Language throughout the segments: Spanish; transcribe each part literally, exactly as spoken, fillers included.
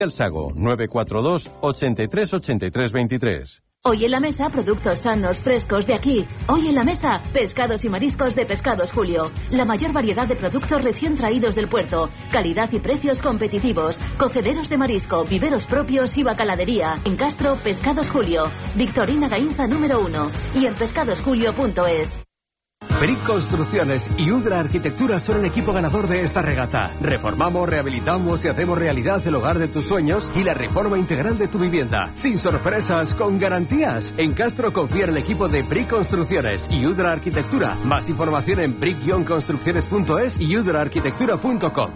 El Sago, nueve cuatro dos, ochenta y tres, ochenta y tres, veintitrés. Hoy en la mesa, productos sanos, frescos de aquí. Hoy en la mesa, pescados y mariscos de Pescados Julio. La mayor variedad de productos recién traídos del puerto. Calidad y precios competitivos. Cocederos de marisco, viveros propios y bacaladería. En Castro, Pescados Julio. Victorina Gainza número uno. Y en pescados julio punto es. Brick Construcciones y Udra Arquitectura son el equipo ganador de esta regata. Reformamos, rehabilitamos y hacemos realidad el hogar de tus sueños y la reforma integral de tu vivienda. Sin sorpresas, con garantías. En Castro confía en el equipo de Brick Construcciones y Udra Arquitectura. Más información en brick construcciones punto es y udra arquitectura punto com.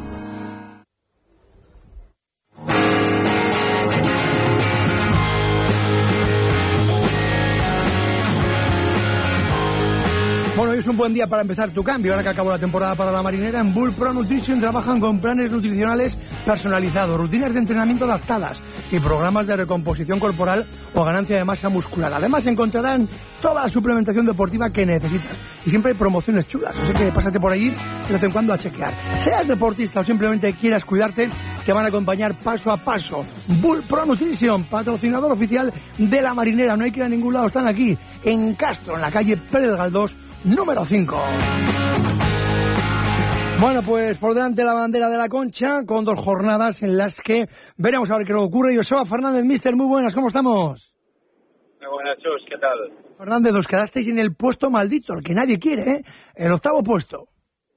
Bueno, hoy es un buen día para empezar tu cambio. Ahora que acabó la temporada para la marinera, en Bull Pro Nutrition trabajan con planes nutricionales personalizados, rutinas de entrenamiento adaptadas y programas de recomposición corporal o ganancia de masa muscular. Además, encontrarán toda la suplementación deportiva que necesitas. Y siempre hay promociones chulas, así que pásate por allí de vez en cuando a chequear. Seas deportista o simplemente quieras cuidarte, te van a acompañar paso a paso. Bull Pro Nutrition, patrocinador oficial de la marinera. No hay que ir a ningún lado, están aquí, en Castro, en la calle Pérez Galdós, número cinco. Bueno, pues por delante la bandera de la Concha, con dos jornadas en las que veremos a ver qué nos ocurre. Joseba Fernández, mister, muy buenas, ¿cómo estamos? Muy buenas, Chus, ¿qué tal? Fernández, os quedasteis en el puesto maldito, el que nadie quiere, ¿eh? El octavo puesto.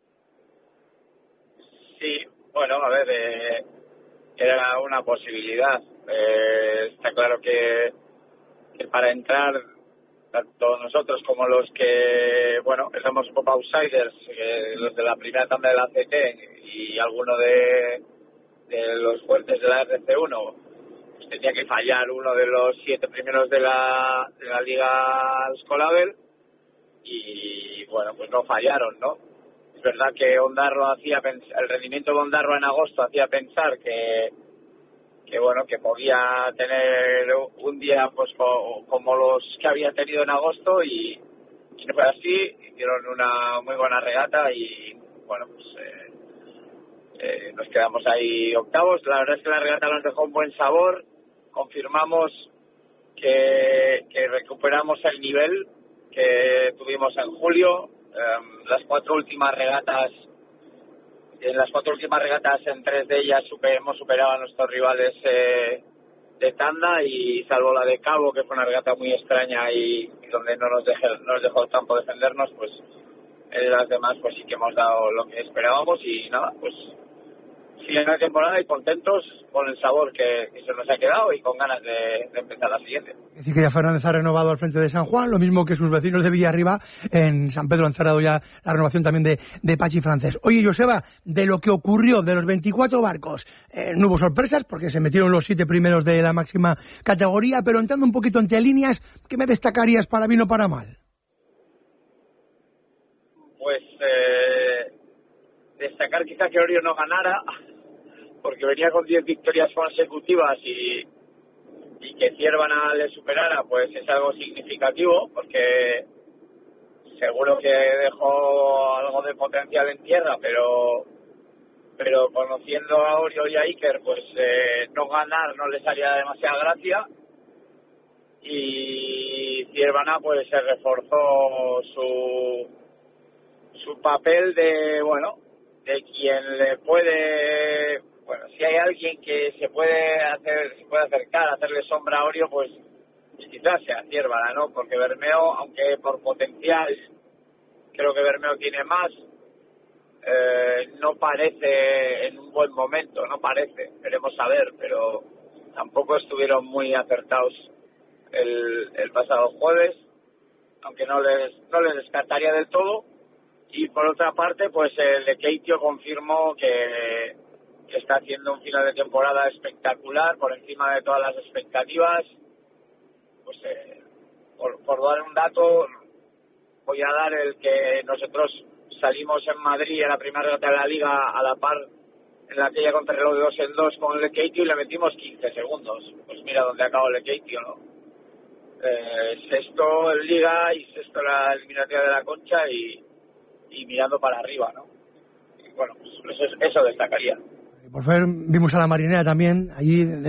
Sí, bueno, a ver, eh, era una posibilidad. Eh, está claro que, que para entrar, tanto nosotros como los que, bueno, somos un poco outsiders, eh, los de la primera tanda de la C T y alguno de, de los fuertes de la R C uno, pues tenía que fallar uno de los siete primeros de la, de la Liga Scolabel y, bueno, pues no fallaron, ¿no? Es verdad que Ondarroa hacía pens- el rendimiento de Ondarroa en agosto hacía pensar que que bueno, que podía tener un día pues co- como los que había tenido en agosto y, y no fue así. Hicieron una muy buena regata y bueno, pues eh, eh, nos quedamos ahí octavos. La verdad es que la regata nos dejó un buen sabor. Confirmamos que, que recuperamos el nivel que tuvimos en julio. Um, las cuatro últimas regatas En las cuatro últimas regatas, en tres de ellas super, hemos superado a nuestros rivales eh, de tanda y salvo la de Cabo, que fue una regata muy extraña y, y donde no nos, dejé, no nos dejó el campo defendernos, pues en las demás pues sí que hemos dado lo que esperábamos y nada, pues final de temporada y contentos con el sabor que, que se nos ha quedado y con ganas de, de empezar la siguiente. Es decir, que ya Fernández ha renovado al frente de San Juan, lo mismo que sus vecinos de Villarriba. En San Pedro han cerrado ya la renovación también de, de Pachi Francés. Oye, Joseba, de lo que ocurrió de los veinticuatro barcos, eh, no hubo sorpresas porque se metieron los siete primeros de la máxima categoría, pero entrando un poquito entre líneas, ¿qué me destacarías para bien o para mal? Pues eh, destacar quizá que Orio no ganara, porque venía con diez victorias consecutivas y, y que Ciervana le superara, pues es algo significativo, porque seguro que dejó algo de potencial en tierra, pero pero conociendo a Orio y a Iker, pues eh, no ganar no les haría demasiada gracia, y Ciervana pues se reforzó su su papel de, bueno, de quien le puede, bueno, si hay alguien que se puede hacer, se puede acercar, hacerle sombra a Orio, pues quizás sea Ciervana, ¿no? Porque Bermeo, aunque por potencial creo que Bermeo tiene más, eh, no parece en un buen momento, no parece, queremos saber, pero tampoco estuvieron muy acertados el, el pasado jueves, aunque no les, no les descartaría del todo. Y por otra parte, pues el de Keitio confirmó que, que está haciendo un final de temporada espectacular, por encima de todas las expectativas. Pues eh, por, por dar un dato, voy a dar el que nosotros salimos en Madrid en la primera regata de la Liga a la par en la aquella contrarreloj de dos en dos con el de Keitio y le metimos quince segundos. Pues mira dónde acabó el de Keitio, ¿no? Eh, sexto en Liga y sexto en la eliminatoria de la Concha y y mirando para arriba, ¿no? Y bueno, pues eso, eso destacaría. Por favor, vimos a la marinera también allí